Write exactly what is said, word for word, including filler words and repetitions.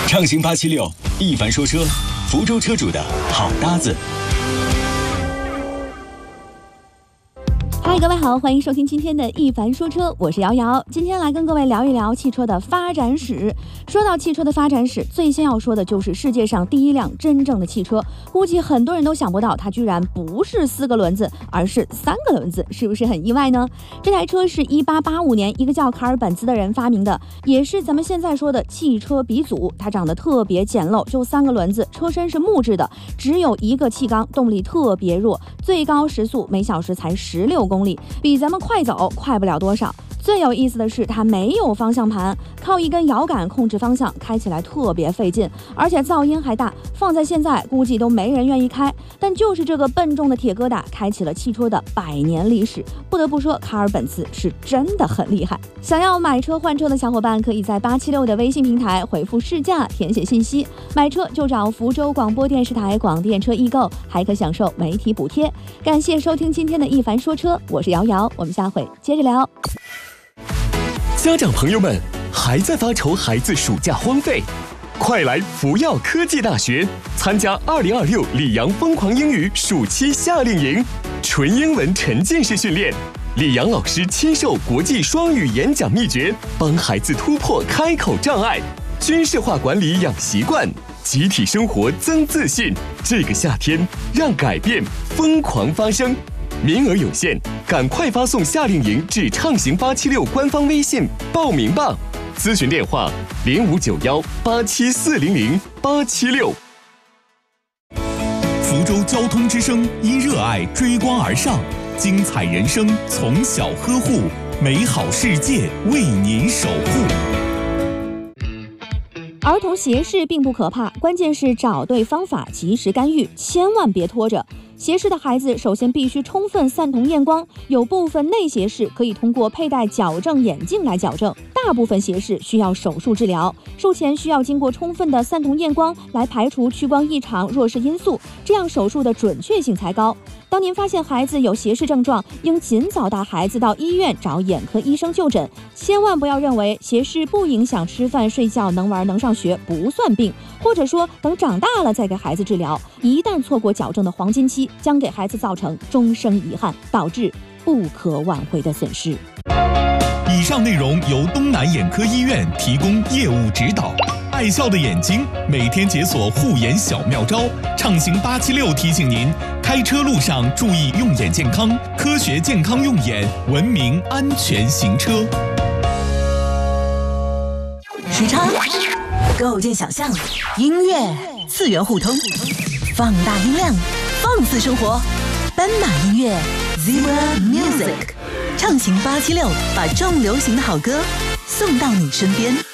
畅行八七六，一凡说车，福州车主的好搭子。 嗨，各位好，欢迎收听今天的一凡说车，我是瑶瑶。今天来跟各位聊一聊汽车的发展史。说到汽车的发展史，最先要说的就是世界上第一辆真正的汽车。估计很多人都想不到，它居然不是四个轮子，而是三个轮子，是不是很意外呢？这台车是一八八五年一个叫卡尔本茨的人发明的，也是咱们现在说的汽车鼻祖。它长得特别简陋，就三个轮子，车身是木质的，只有一个气缸，动力特别弱，最高时速每小时才十六公里，比咱们快走快不了多少。最有意思的是，它没有方向盘，靠一根摇杆控制方向，开起来特别费劲，而且噪音还大，放在现在估计都没人愿意开。但就是这个笨重的铁疙瘩，开启了汽车的百年历史。不得不说，卡尔本茨是真的很厉害。想要买车换车的小伙伴，可以在八七六的微信平台回复试驾，填写信息，买车就找福州广播电视台广电车易购，还可享受媒体补贴。感谢收听今天的一凡说车，我是瑶瑶，我们下回接着聊。 家长朋友们，还在发愁孩子暑假荒废？快来福耀科技大学参加二零二六里昂疯狂英语暑期夏令营，纯英文沉浸式训练，李阳老师亲授国际双语演讲秘诀，帮孩子突破开口障碍，军事化管理养习惯，集体生活增自信。这个夏天，让改变疯狂发生。名额有限，赶快发送夏令营至畅行八七六官方微信报名吧。咨询电话零五九幺八七四零零八七六。 福州交通之声因热爱追光而上，精彩人生从小呵护，美好世界为您守护。 儿童斜视并不可怕，关键是找对方法，及时干预，千万别拖着。斜视的孩子首先必须充分散瞳验光，有部分内斜视可以通过佩戴矫正眼镜来矫正，大部分斜视需要手术治疗。术前需要经过充分的散瞳验光来排除屈光异常弱势因素，这样手术的准确性才高。当您发现孩子有斜视症状，应尽早带孩子到医院找眼科医生就诊，千万不要认为斜视不影响吃饭睡觉能玩能上学不算病，或者说等长大了再给孩子治疗，一旦错过矫正的黄金期，将给孩子造成终生遗憾，导致不可挽回的损失。 以上内容由东南眼科医院提供业务指导。爱笑的眼睛，每天解锁护眼小妙招。畅行八七六提醒您，开车路上注意用眼健康，科学健康用眼，文明安全行车。 时差构建想象，音乐次元互通，放大音量，放肆生活。斑马音乐 Zebra Music， 畅行八七六，把重流行的好歌送到你身边。